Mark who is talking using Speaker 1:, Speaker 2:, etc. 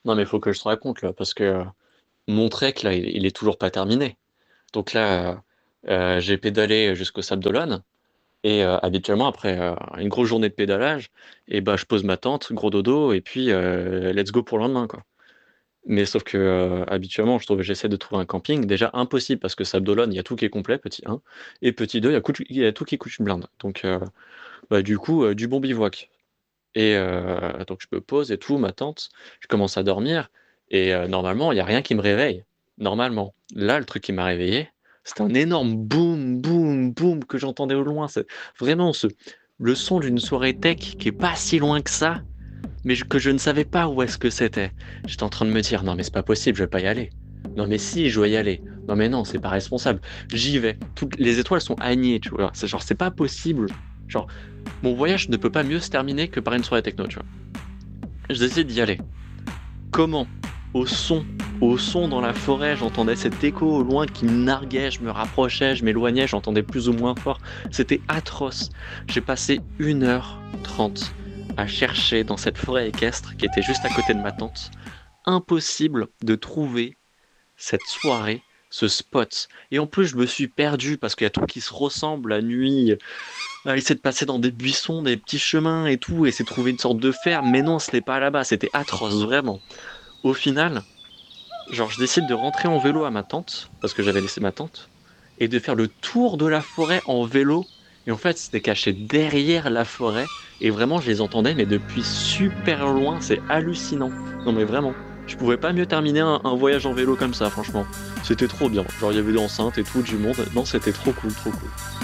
Speaker 1: Non, mais il faut que je te raconte là, parce que mon trek là, il est toujours pas terminé. Donc là, j'ai pédalé jusqu'au Sable d'Olonne. Et habituellement, après une grosse journée de pédalage, et bah, je pose ma tente, gros dodo, et puis let's go pour le lendemain, quoi. Mais sauf que habituellement, j'essaie de trouver un camping. Déjà impossible parce que Sable d'Olonne, il y a tout qui est complet, petit 1. Et petit 2, il y a tout qui coûte une blinde. Donc bah, du coup, du bon bivouac. Et donc je me pose et tout, ma tente, je commence à dormir. Et normalement, il n'y a rien qui me réveille. Normalement. Là, le truc qui m'a réveillé, c'est un énorme boum, boum, boum que j'entendais au loin. C'est vraiment le son d'une soirée tech qui est pas si loin que ça, mais que je ne savais pas où est-ce que c'était. J'étais en train de me dire, non mais c'est pas possible, je vais pas y aller. Non mais si, je dois y aller. Non mais non, c'est pas responsable. J'y vais. Toutes les étoiles sont alignées, tu vois. C'est genre, c'est pas possible. Genre, mon voyage ne peut pas mieux se terminer que par une soirée techno, tu vois. Je décide d'y aller. Comment? Au son. Au son dans la forêt, j'entendais cet écho au loin qui me narguait, je me rapprochais, je m'éloignais, j'entendais plus ou moins fort. C'était atroce. J'ai passé 1h30 à chercher dans cette forêt équestre qui était juste à côté de ma tente. Impossible de trouver cette soirée, ce spot. Et en plus, je me suis perdu parce qu'il y a tout qui se ressemble la nuit. Essayer de passer dans des buissons, des petits chemins et tout, et c'est trouver une sorte de ferme. Mais non, ce n'est pas là-bas, c'était atroce, vraiment. Au final, genre, je décide de rentrer en vélo à ma tente, parce que j'avais laissé ma tente, et de faire le tour de la forêt en vélo. Et en fait, c'était caché derrière la forêt, et vraiment, je les entendais, mais depuis super loin, c'est hallucinant. Non, mais vraiment, je pouvais pas mieux terminer un voyage en vélo comme ça, franchement. C'était trop bien. Genre, il y avait des enceintes et tout, du monde. Non, c'était trop cool, trop cool.